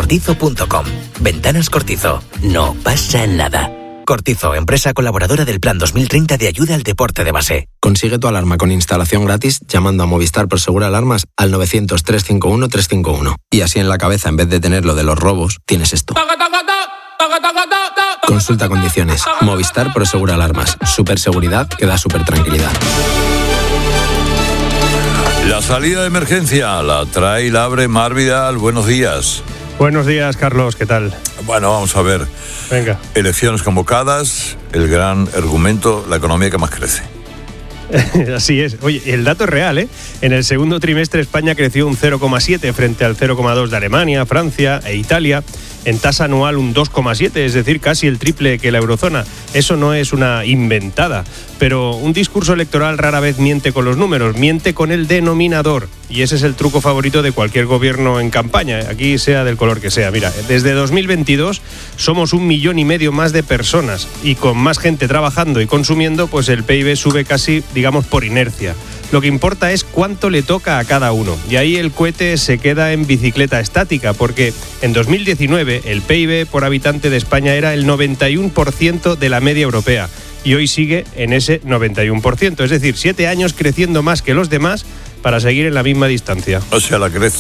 ventanascortizo.com. Ventanas Cortizo. No pasa nada. Cortizo, empresa colaboradora del Plan 2030 de ayuda al deporte de base. Consigue tu alarma con instalación gratis llamando a Movistar Prosegur Alarmas al 900-351-351. Y así en la cabeza, en vez de tener lo de los robos, tienes esto. Consulta condiciones. Movistar Prosegur Alarmas. Superseguridad que da super tranquilidad. La salida de emergencia la trae y la abre Mar Vidal. Buenos días. Buenos días, Carlos, ¿qué tal? Bueno, vamos a ver. Venga. Elecciones convocadas, el gran argumento, la economía que más crece. Así es. Oye, el dato es real, ¿eh? En el segundo trimestre España creció un 0,7 frente al 0,2 de Alemania, Francia e Italia. En tasa anual un 2,7, es decir, casi el triple que la eurozona. Eso no es una inventada, pero un discurso electoral rara vez miente con los números, miente con el denominador. Y ese es el truco favorito de cualquier gobierno en campaña, aquí sea del color que sea. Mira, desde 2022 somos 1,5 millones más de personas y con más gente trabajando y consumiendo, pues el PIB sube casi, digamos, por inercia. Lo que importa es cuánto le toca a cada uno. Y ahí el cohete se queda en bicicleta estática, porque en 2019 el PIB por habitante de España era el 91% de la media europea. Y hoy sigue en ese 91%. Es decir, 7 años creciendo más que los demás para seguir en la misma distancia. O sea,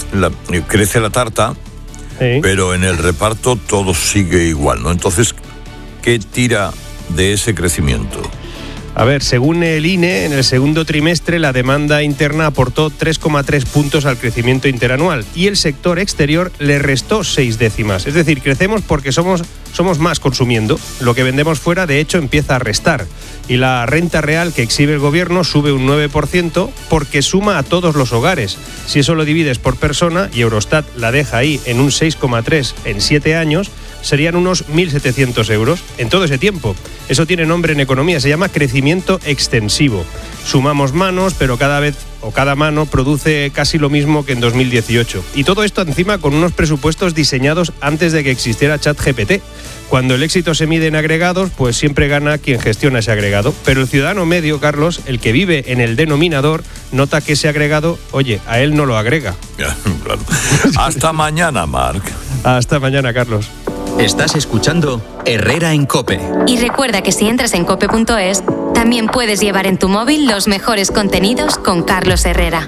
crece la tarta, ¿sí? Pero en el reparto todo sigue igual, ¿no? Entonces, ¿qué tira de ese crecimiento? A ver, según el INE, en el segundo trimestre la demanda interna aportó 3,3 puntos al crecimiento interanual y el sector exterior le restó 6 décimas. Es decir, crecemos porque somos más consumiendo. Lo que vendemos fuera, de hecho, empieza a restar. Y la renta real que exhibe el gobierno sube un 9% porque suma a todos los hogares. Si eso lo divides por persona, y Eurostat la deja ahí en un 6,3 en 7 años, serían unos 1.700 euros en todo ese tiempo. Eso tiene nombre en economía, se llama crecimiento extensivo. Sumamos manos, pero cada vez o cada mano produce casi lo mismo que en 2018. Y todo esto encima con unos presupuestos diseñados antes de que existiera ChatGPT. Cuando el éxito se mide en agregados, pues siempre gana quien gestiona ese agregado. Pero el ciudadano medio, Carlos, el que vive en el denominador, nota que ese agregado, oye, a él no lo agrega. Claro. Hasta mañana, Marc. Hasta mañana, Carlos. Estás escuchando Herrera en COPE. Y recuerda que si entras en cope.es, también puedes llevar en tu móvil los mejores contenidos con Carlos Herrera.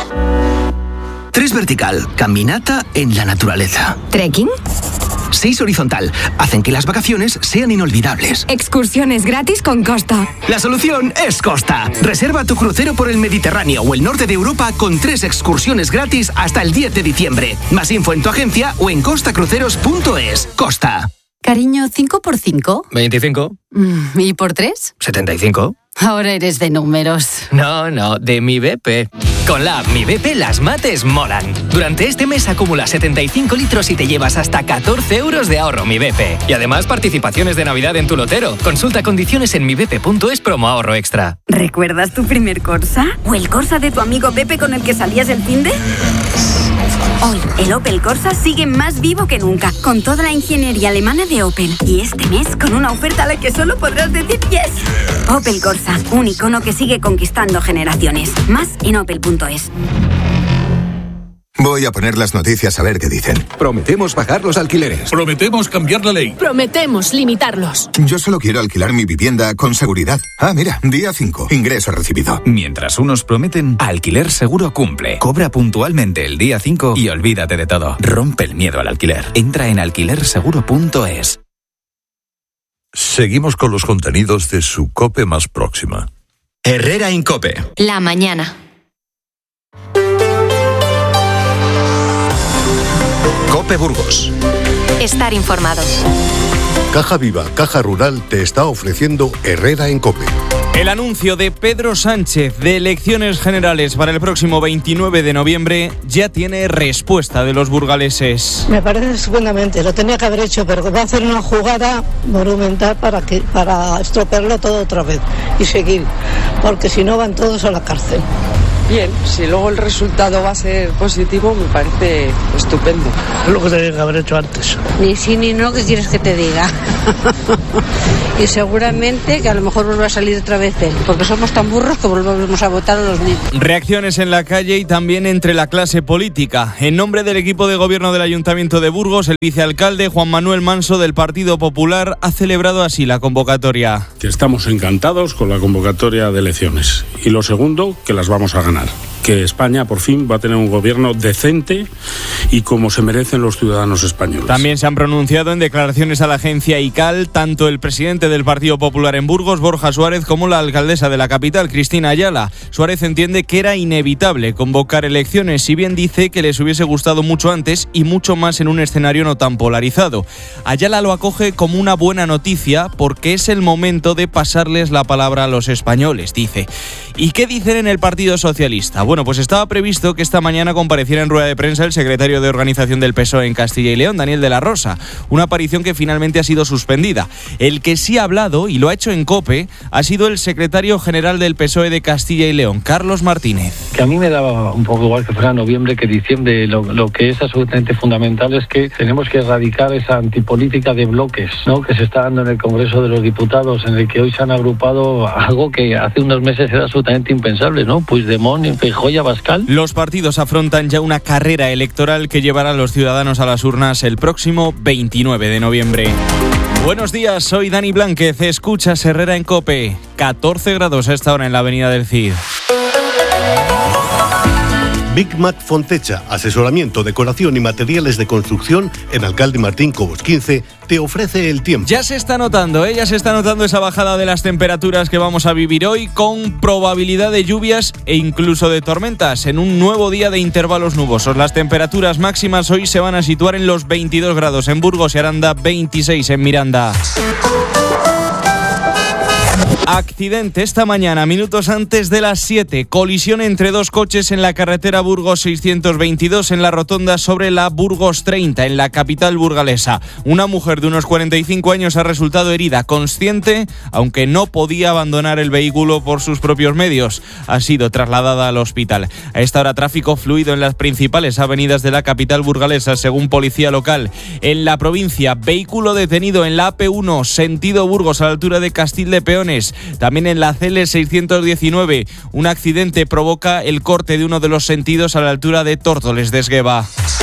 3 vertical, caminata en la naturaleza. ¿Trekking? 6 horizontal, hacen que las vacaciones sean inolvidables. Excursiones gratis con Costa. La solución es Costa. Reserva tu crucero por el Mediterráneo o el norte de Europa con 3 excursiones gratis hasta el 10 de diciembre. Más info en tu agencia o en costacruceros.es. Costa. Cariño, ¿5 por 5? 25. ¿Y por 3? 75. Ahora eres de números. No, de Mi BP. Con la app Mi BP las mates molan. Durante este mes acumula 75 litros y te llevas hasta 14 euros de ahorro Mi BP. Y además participaciones de Navidad en tu lotero. Consulta condiciones en mibp.es promo ahorro extra. ¿Recuerdas tu primer Corsa? ¿O el Corsa de tu amigo Pepe con el que salías el finde? Hoy, el Opel Corsa sigue más vivo que nunca, con toda la ingeniería alemana de Opel. Y este mes, con una oferta a la que solo podrás decir yes. Opel Corsa, un icono que sigue conquistando generaciones. Más en opel.es. Voy a poner las noticias a ver qué dicen. Prometemos bajar los alquileres. Prometemos cambiar la ley. Prometemos limitarlos. Yo solo quiero alquilar mi vivienda con seguridad. Ah, mira, día 5. Ingreso recibido. Mientras unos prometen, Alquiler Seguro cumple. Cobra puntualmente el día 5 y olvídate de todo. Rompe el miedo al alquiler. Entra en alquilerseguro.es. Seguimos con los contenidos de su COPE más próxima. Herrera en COPE. La mañana. COPE Burgos. Estar informado. Caja Viva, Caja Rural te está ofreciendo Herrera en COPE. El anuncio de Pedro Sánchez de elecciones generales para el próximo 29 de noviembre ya tiene respuesta de los burgaleses. Me parece estupendamente, lo tenía que haber hecho, pero va a hacer una jugada monumental para estropearlo todo otra vez y seguir, porque si no van todos a la cárcel. Bien, si luego el resultado va a ser positivo, me parece estupendo. Es lo que tenía que haber hecho antes. Ni sí ni no, ¿qué quieres que te diga? y seguramente que a lo mejor vuelva a salir otra vez él, porque somos tan burros que volvemos a votar a los mismos. Reacciones en la calle y también entre la clase política. En nombre del equipo de gobierno del Ayuntamiento de Burgos, el vicealcalde Juan Manuel Manso del Partido Popular ha celebrado así la convocatoria. Que estamos encantados con la convocatoria de elecciones. Y lo segundo, que las vamos a ganar. Que España por fin va a tener un gobierno decente y como se merecen los ciudadanos españoles. También se han pronunciado en declaraciones a la agencia ICAL tanto el presidente del Partido Popular en Burgos, Borja Suárez, como la alcaldesa de la capital, Cristina Ayala. Suárez entiende que era inevitable convocar elecciones, si bien dice que les hubiese gustado mucho antes y mucho más en un escenario no tan polarizado. Ayala lo acoge como una buena noticia porque es el momento de pasarles la palabra a los españoles, dice. ¿Y qué dicen en el Partido Socialista? Bueno, pues estaba previsto que esta mañana compareciera en rueda de prensa el secretario de organización del PSOE en Castilla y León, Daniel de la Rosa, una aparición que finalmente ha sido suspendida. El que sí ha hablado, y lo ha hecho en COPE, ha sido el secretario general del PSOE de Castilla y León, Carlos Martínez. Que a mí me daba un poco igual que fuera noviembre que diciembre. Lo que es absolutamente fundamental es que tenemos que erradicar esa antipolítica de bloques, ¿no?, que se está dando en el Congreso de los Diputados, en el que hoy se han agrupado algo que hace unos meses era absolutamente impensable, ¿no? Puigdemont, Feijóo y Abascal. Los partidos afrontan ya una carrera electoral que llevará a los ciudadanos a las urnas el próximo 29 de noviembre. Buenos días, soy Dani Blánquez, escuchas Herrera en COPE. 14 grados a esta hora en la avenida del Cid. Big Mat Fontecha, asesoramiento, decoración y materiales de construcción en Alcalde Martín Cobos 15, te ofrece el tiempo. Ya se está notando, esa bajada de las temperaturas que vamos a vivir hoy, con probabilidad de lluvias e incluso de tormentas en un nuevo día de intervalos nubosos. Las temperaturas máximas hoy se van a situar en los 22 grados en Burgos y Aranda, 26 en Miranda. Accidente esta mañana, minutos antes de las 7. Colisión entre dos coches en la carretera Burgos 622 en la rotonda sobre la Burgos 30 en la capital burgalesa. Una mujer de unos 45 años ha resultado herida, consciente, aunque no podía abandonar el vehículo por sus propios medios. Ha sido trasladada al hospital. A esta hora tráfico fluido en las principales avenidas de la capital burgalesa, según policía local. En la provincia, vehículo detenido en la AP1 sentido Burgos a la altura de Castil de Peones. También en la CL 619, un accidente provoca el corte de uno de los sentidos a la altura de Tórtoles de Esgueva.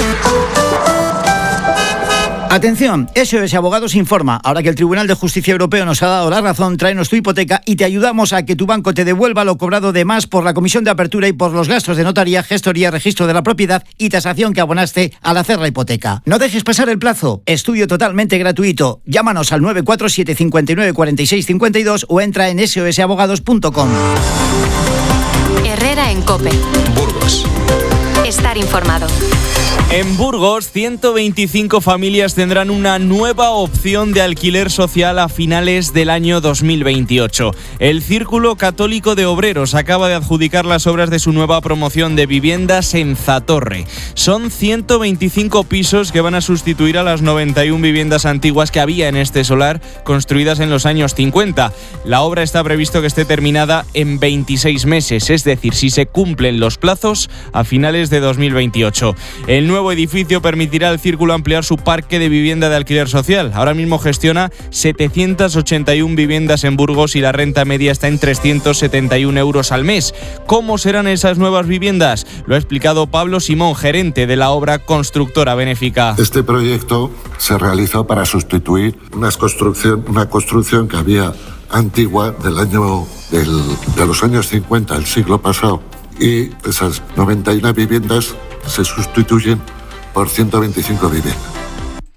Atención, SOS Abogados informa. Ahora que el Tribunal de Justicia Europeo nos ha dado la razón, tráenos tu hipoteca y te ayudamos a que tu banco te devuelva lo cobrado de más por la comisión de apertura y por los gastos de notaría, gestoría, registro de la propiedad y tasación que abonaste al hacer la hipoteca. No dejes pasar el plazo. Estudio totalmente gratuito. Llámanos al 947 59 46 52 o entra en sosabogados.com. Herrera en COPE. Burgos. Estar informado. En Burgos, 125 familias tendrán una nueva opción de alquiler social a finales del año 2028. El Círculo Católico de Obreros acaba de adjudicar las obras de su nueva promoción de viviendas en Zatorre. Son 125 pisos que van a sustituir a las 91 viviendas antiguas que había en este solar, construidas en los años 50. La obra está previsto que esté terminada en 26 meses, es decir, si se cumplen los plazos, a finales de 2028. El nuevo edificio permitirá al Círculo ampliar su parque de vivienda de alquiler social. Ahora mismo gestiona 781 viviendas en Burgos y la renta media está en 371 euros al mes. ¿Cómo serán esas nuevas viviendas? Lo ha explicado Pablo Simón, gerente de la obra constructora benéfica. Este proyecto se realizó para sustituir una construcción que había antigua de los años 50 del siglo pasado, y esas 91 viviendas se sustituyen por 125 viviendas.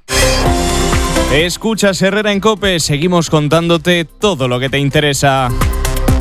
Escuchas Herrera en COPE, seguimos contándote todo lo que te interesa.